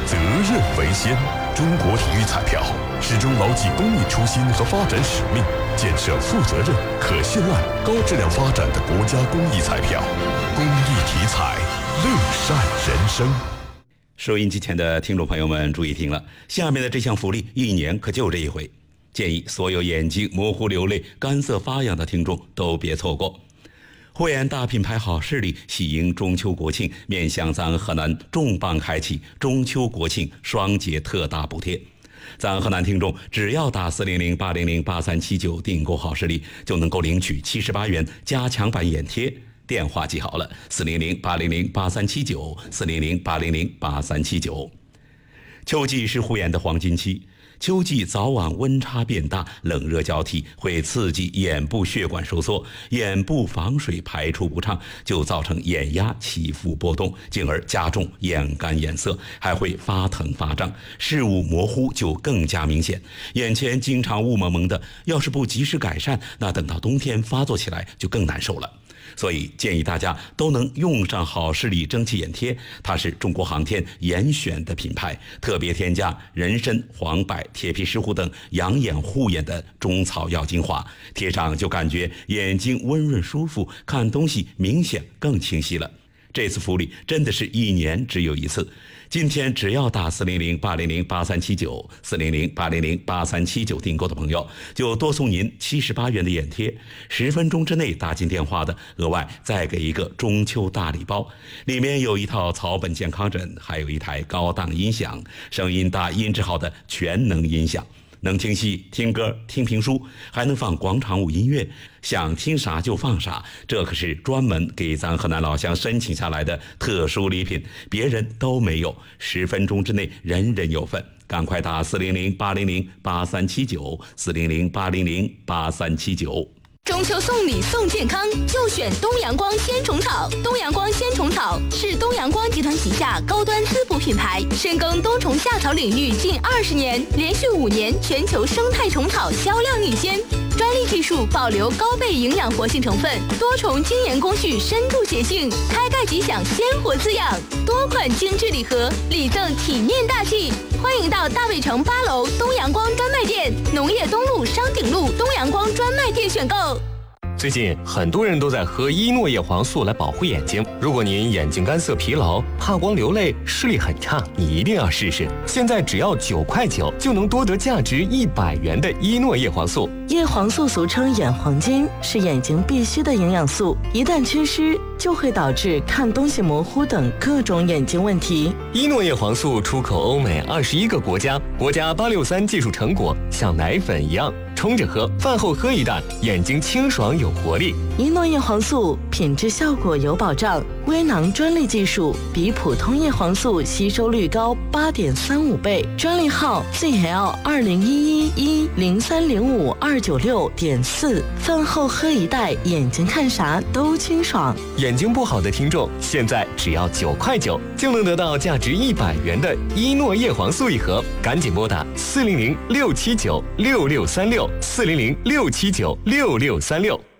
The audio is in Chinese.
责任为先。中国体育彩票始终牢记公益初心和发展使命，建设负责任、可信赖、高质量发展的国家公益彩票。公益体彩，乐善人生。 收音机前的听众朋友们注意听了，下面的这项福利一年可就这一回，建议所有眼睛模糊流泪、干涩发痒的听众都别错过。汇源大品牌好视力喜迎中秋国庆，面向咱河南重磅开启中秋国庆双节特大补贴。咱河南听众只要打400-800-8379订购好视力，就能够领取78元加强版眼贴。电话记好了，400-800-8379 400-800-8379。秋季是护眼的黄金期，秋季早晚温差变大，冷热交替会刺激眼部血管收缩，眼部防水排出不畅，就造成眼压起伏波动，进而加重眼干眼涩，还会发疼发胀，视物模糊就更加明显。眼前经常雾蒙蒙的，要是不及时改善，那等到冬天发作起来就更难受了。所以建议大家都能用上好视力蒸汽眼贴，它是中国航天严选的品牌，特别添加人参、黄柏、铁皮石斛等养眼护眼的中草药精华，贴上就感觉眼睛温润舒服，看东西明显更清晰了。这次福利真的是一年只有一次，今天只要打400-800-8379 400-800-8379订购的朋友，就多送您78元的眼贴，10分钟之内打进电话的，额外再给一个中秋大礼包，里面有一套草本健康枕，还有一台高档音响，声音大音质好的全能音响，能听戏、听歌、听评书，还能放广场舞音乐，想听啥就放啥，这可是专门给咱河南老乡申请下来的特殊礼品，别人都没有，10分钟之内人人有份，赶快打400-800-8379 400-800-8379。 中秋送礼送健康，就选东阳光鲜虫草。东阳光鲜虫草是东阳光集团旗下高端滋补品牌，深耕冬虫夏草领域近20年，连续5年全球生态虫草销量领先。专利技术保留高倍营养活性成分，多重精研工序深度洁净，开盖即享鲜活滋养。多款精致礼盒，礼赠体面大气。欢迎到大卫城8楼东阳光专卖店、农业东路商鼎路东阳光专卖店选购。 最近很多人都在喝伊诺叶黄素来保护眼睛，如果您眼睛干涩疲劳、怕光流泪、视力很差，你一定要试试。现在只要9块9就能多得价值100元的伊诺叶黄素。 叶黄素俗称眼黄金，是眼睛必需的营养素，一旦缺失就会导致看东西模糊等各种眼睛问题。 伊诺叶黄素出口欧美21个国家，国家863技术成果，像奶粉一样冲着喝，饭后喝一袋，眼睛清爽有活力。 伊诺叶黄素品质效果有保障，微囊专利技术，比普通叶黄素吸收率高8.35倍，专利号 ZL201110305296.4。饭后喝一袋，眼睛看啥都清爽。 眼睛不好的听众，现在只要9块9就能得到价值100元的伊诺叶黄素一盒，赶紧拨打400-679-6636 400-679-6636。